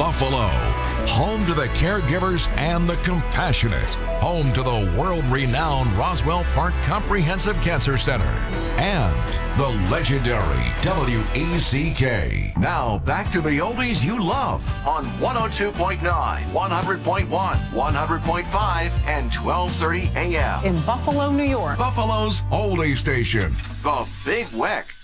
Buffalo, home to the caregivers and the compassionate, home to the world-renowned Roswell Park Comprehensive Cancer Center, and the legendary WECK. Now back to the oldies you love on 102.9, 100.1, 100.5, and 1230 AM. In Buffalo, New York. Buffalo's oldie station, the Big Weck.